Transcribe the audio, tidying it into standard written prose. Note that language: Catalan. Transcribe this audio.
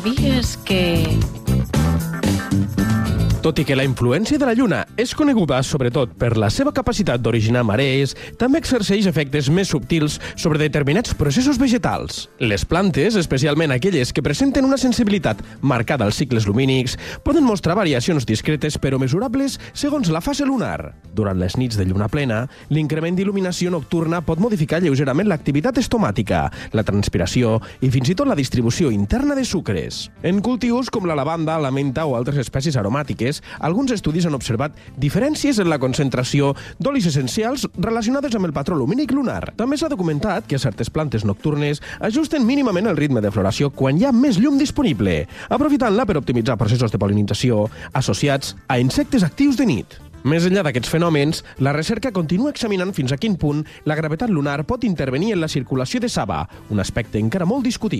Sabies que... Tot i que la influència de la Lluna és coneguda sobretot per la seva capacitat d'originar marees, també exerceix efectes més subtils sobre determinats processos vegetals. Les plantes, especialment aquelles que presenten una sensibilitat marcada als cicles lumínics, poden mostrar variacions discretes però mesurables segons la fase lunar. Durant les nits de lluna plena, l'increment d'il·luminació nocturna pot modificar lleugerament l'activitat estomàtica, la transpiració i fins i tot la distribució interna de sucres. En cultius com la lavanda, la menta o altres espècies aromàtiques, alguns estudis han observat diferències en la concentració d'olis essencials relacionades amb el patró lumínic lunar. També s'ha documentat que certes plantes nocturnes ajusten mínimament el ritme de floració quan hi ha més llum disponible, aprofitant-la per optimitzar processos de pol·linització associats a insectes actius de nit. Més enllà d'aquests fenòmens, la recerca continua examinant fins a quin punt la gravetat lunar pot intervenir en la circulació de saba, un aspecte encara molt discutit.